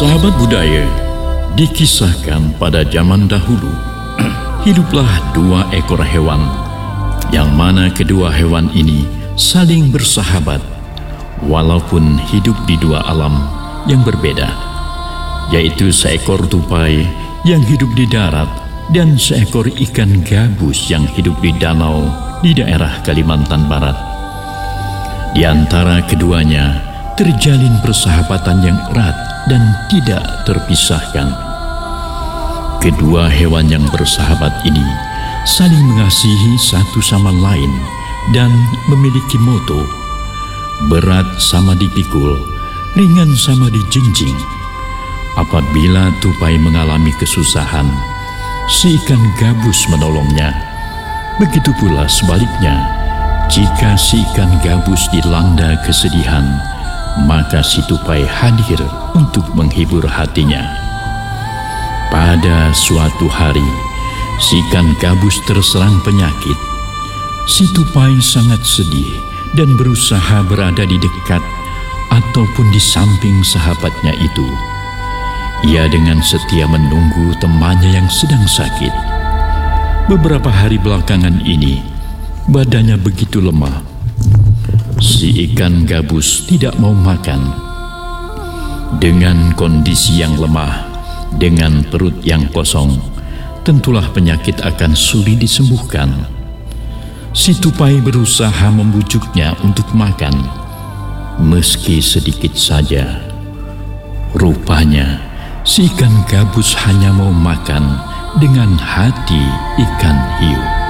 Sahabat budaya, dikisahkan pada zaman dahulu, hiduplah dua ekor hewan, yang mana kedua hewan ini saling bersahabat, walaupun hidup di dua alam yang berbeda, yaitu seekor tupai yang hidup di darat dan seekor ikan gabus yang hidup di danau di daerah Kalimantan Barat. Di antara keduanya terjalin persahabatan yang erat dan tidak terpisahkan. Kedua hewan yang bersahabat ini saling mengasihi satu sama lain dan memiliki moto, berat sama dipikul, ringan sama dijinjing. Apabila tupai mengalami kesusahan, si ikan gabus menolongnya. Begitu pula sebaliknya, jika si ikan gabus dilanda kesedihan, maka si tupai hadir untuk menghibur hatinya. Pada suatu hari, si ikan gabus terserang penyakit. Si tupai sangat sedih dan berusaha berada di dekat ataupun di samping sahabatnya itu. Ia dengan setia menunggu temannya yang sedang sakit. Beberapa hari belakangan ini, badannya begitu lemah. Si ikan gabus tidak mau makan. Dengan kondisi yang lemah, dengan perut yang kosong, tentulah penyakit akan sulit disembuhkan. Si tupai berusaha membujuknya untuk makan, meski sedikit saja. Rupanya, si ikan gabus hanya mau makan dengan hati ikan hiu.